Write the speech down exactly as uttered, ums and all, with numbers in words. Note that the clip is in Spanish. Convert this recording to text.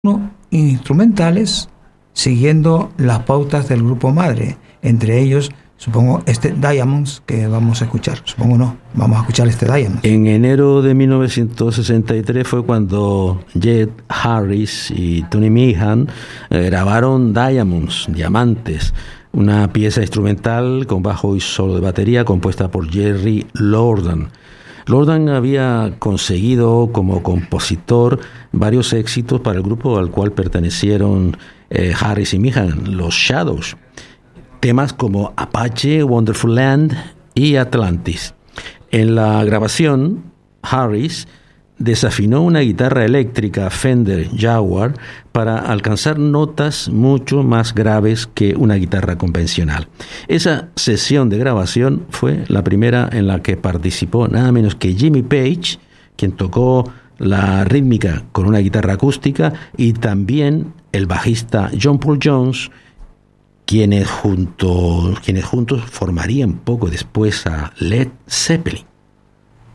instrumentales siguiendo las pautas del grupo madre, entre ellos supongo este Diamonds que vamos a escuchar, supongo no, vamos a escuchar este Diamonds. En enero de mil novecientos sesenta y tres fue cuando Jet Harris y Tony Meehan eh, grabaron Diamonds, Diamantes, una pieza instrumental con bajo y solo de batería compuesta por Jerry Lordan. Lordan había conseguido como compositor varios éxitos para el grupo al cual pertenecieron eh, Harris y Meehan, los Shadows. Temas como Apache, Wonderful Land y Atlantis. En la grabación, Harris desafinó una guitarra eléctrica Fender Jaguar para alcanzar notas mucho más graves que una guitarra convencional. Esa sesión de grabación fue la primera en la que participó nada menos que Jimmy Page, quien tocó la rítmica con una guitarra acústica, y también el bajista John Paul Jones, quienes, junto, quienes juntos formarían poco después a Led Zeppelin.